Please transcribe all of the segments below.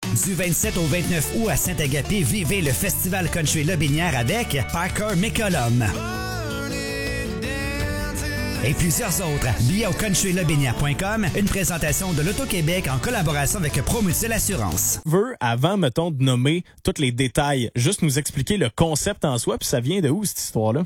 Du 27 au 29 août à Saint-Agapé, vivez le Festival Country Lobinière avec Parker McCollum. Et plusieurs autres. Billets au countrylobinière.com, une présentation de l'Auto-Québec en collaboration avec ProMutuelle Assurance. Avant, mettons, de nommer tous les détails, juste nous expliquer le concept en soi, puis ça vient de où, cette histoire-là?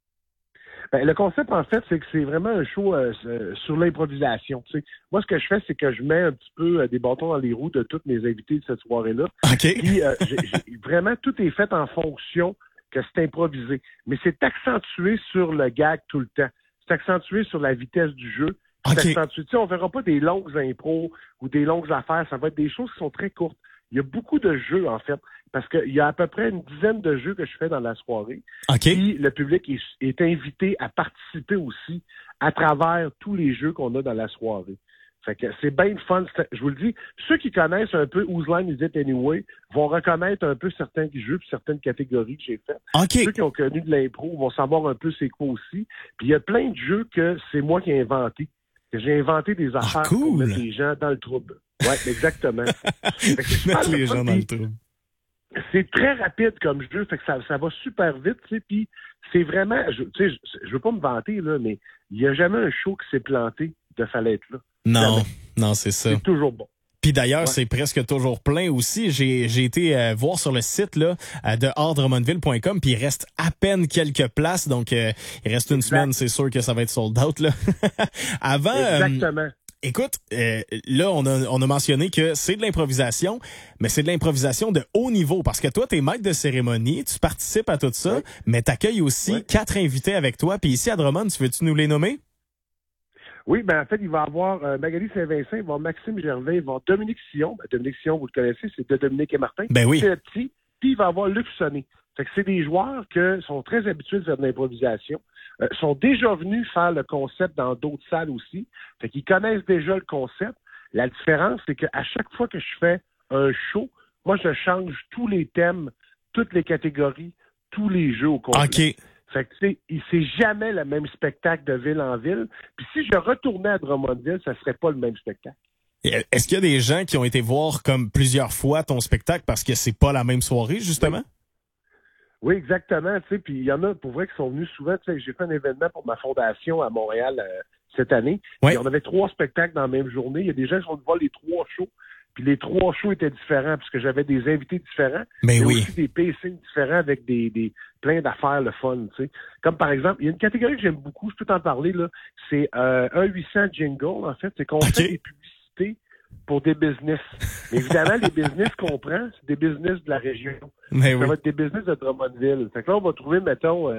Ben, le concept, en fait, c'est que c'est vraiment un show sur l'improvisation. Tu sais. Moi, ce que je fais, c'est que je mets un petit peu des bâtons dans les roues de tous mes invités de cette soirée-là. OK. Puis, vraiment, tout est fait en fonction que c'est improvisé. Mais c'est accentué sur le gag tout le temps. C'est accentué sur la vitesse du jeu. C'est accentué. Tu sais, on verra pas des longues impros ou des longues affaires. Ça va être des choses qui sont très courtes. Il y a beaucoup de jeux, en fait. Parce qu'il y a à peu près une dizaine de jeux que je fais dans la soirée. OK. Puis le public est invité à participer aussi à travers tous les jeux qu'on a dans la soirée. Fait que c'est bien fun. Je vous le dis, ceux qui connaissent un peu Whose Line Is It Anyway vont reconnaître un peu certains jeux puis certaines catégories que j'ai faites. OK. Ceux qui ont connu de l'impro vont savoir un peu c'est quoi aussi. Puis il y a plein de jeux que c'est moi qui ai inventé. Que j'ai inventé des affaires pour mettre les gens dans le trouble. Ouais, exactement. Mettre les gens dans le trouble. C'est très rapide comme jeu, fait que ça va super vite, tu sais, puis c'est vraiment, je veux pas me vanter, là, mais il n'y a jamais un show qui s'est planté de fallait être là. Non, c'est ça. C'est toujours bon. Puis d'ailleurs, c'est presque toujours plein aussi. J'ai été voir sur le site là de artdrummondville.com, puis il reste à peine quelques places, donc il reste une semaine, c'est sûr que ça va être sold out là. Avant. Exactement. Écoute, là, on a mentionné que c'est de l'improvisation, mais c'est de l'improvisation de haut niveau, parce que toi, t'es maître de cérémonie, tu participes à tout ça, mais t'accueilles aussi 4 invités avec toi. Puis ici à Drummond, veux-tu nous les nommer? Oui, ben en fait, il va y avoir Magali Saint-Vincent, il va y avoir Maxime Gervais, il va y avoir Dominique Sillon. Ben, Dominique Sillon, vous le connaissez, c'est de Dominique et Martin. Ben oui. C'est le petit. Puis il va y avoir Luc Sonné. Fait que c'est des joueurs qui sont très habitués de faire de l'improvisation. Sont déjà venus faire le concept dans d'autres salles aussi. Fait qu'ils connaissent déjà le concept. La différence, c'est qu'à chaque fois que je fais un show, moi, je change tous les thèmes, toutes les catégories, tous les jeux au complet. OK. Fait que, tu sais, c'est jamais le même spectacle de ville en ville. Puis si je retournais à Drummondville, ça serait pas le même spectacle. Est-ce qu'il y a des gens qui ont été voir comme plusieurs fois ton spectacle parce que c'est pas la même soirée, justement? Oui, exactement. Tu sais, puis il y en a pour vrai qui sont venus souvent. Tu sais, j'ai fait un événement pour ma fondation à Montréal cette année. Oui. On avait 3 spectacles dans la même journée. Il y a des gens qui sont venus voir les 3 shows. Puis les 3 shows étaient différents parce que j'avais des invités différents. Mais oui. Aussi des pacings différents avec des plein d'affaires le fun. Tu sais. Comme par exemple, il y a une catégorie que j'aime beaucoup. Je peux t'en parler là. C'est 1-800 jingle. En fait, c'est qu'on fait des publicités pour des business. Mais évidemment, les business qu'on prend, c'est des business de la région. Mais ça oui. va être des business de Drummondville. Fait que là, on va trouver, mettons,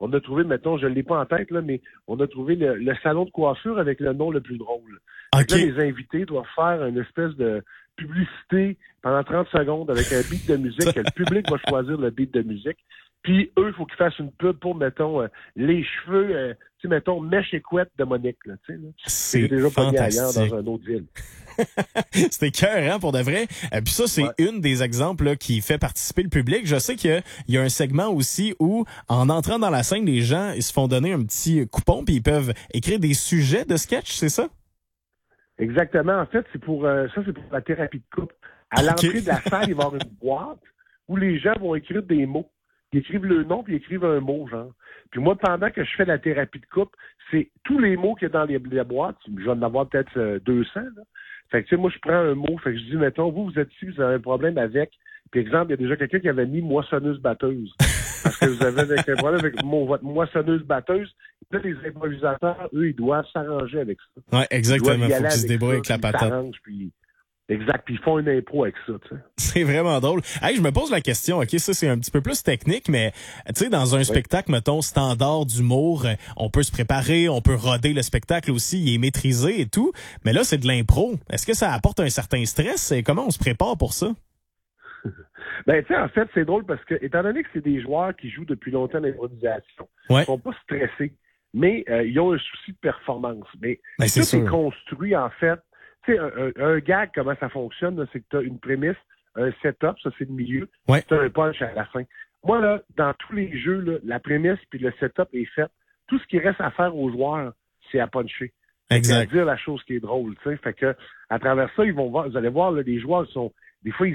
je l'ai pas en tête, là, mais on a trouvé le salon de coiffure avec le nom le plus drôle. OK. Là, les invités doivent faire une espèce de publicité pendant 30 secondes avec un beat de musique. Le public va choisir le beat de musique. Puis, eux, il faut qu'ils fassent une pub pour, mettons, les cheveux, tu sais, mettons, mèche et couette de Monique, là, tu sais, là. C'est déjà pogné ailleurs fantastique. dans une autre ville. C'était écœurant pour de vrai. Puis ça, c'est une des exemples là, qui fait participer le public. Je sais qu'il y a un segment aussi où, en entrant dans la scène, les gens ils se font donner un petit coupon puis ils peuvent écrire des sujets de sketch, c'est ça? Exactement. En fait, c'est pour la thérapie de couple. À l'entrée de la salle, il va y avoir une boîte où les gens vont écrire des mots. Ils écrivent le nom puis ils écrivent un mot, genre. Puis moi, pendant que je fais la thérapie de couple, c'est tous les mots qu'il y a dans les boîtes. Je vais en avoir peut-être 200, là. Fait que, tu sais, moi, je prends un mot. Fait que je dis, mettons, vous êtes ici, vous avez un problème avec. Puis, exemple, il y a déjà quelqu'un qui avait mis moissonneuse-batteuse. Parce que vous avez un problème avec votre moissonneuse-batteuse. Là, les improvisateurs, eux, ils doivent s'arranger avec ça. Ouais, exactement. Il faut qu'ils se débrouillent avec la patate. Exact. Puis, ils font une impro avec ça, tu sais. C'est vraiment drôle. Hey, je me pose la question, OK, ça, c'est un petit peu plus technique, mais, tu sais, dans un spectacle, mettons, standard d'humour, on peut se préparer, on peut roder le spectacle aussi, il est maîtrisé et tout. Mais là, c'est de l'impro. Est-ce que ça apporte un certain stress? Et comment on se prépare pour ça? Ben, tu sais, en fait, c'est drôle parce que, étant donné que c'est des joueurs qui jouent depuis longtemps l'improvisation, ils sont pas stressés, mais ils ont un souci de performance. Mais tout est construit, en fait. Tu sais, un gag, comment ça fonctionne, c'est que tu as une prémisse, un setup, ça c'est le milieu, tu as un punch à la fin. Moi, là, dans tous les jeux, là, la prémisse puis le setup est fait. Tout ce qui reste à faire aux joueurs, c'est à puncher. Exact. C'est à dire la chose qui est drôle, tu sais. Fait que, à travers ça, ils vont voir, vous allez voir, là, les joueurs sont, des fois, ils